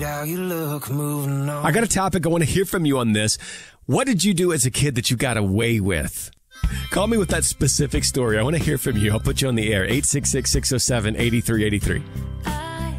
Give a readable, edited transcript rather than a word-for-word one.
How you look moving on. I got a topic. I want to hear from you on this. What did you do as a kid that you got away with? Call me with that specific story. I want to hear from you. I'll put you on the air. 866-607-8383.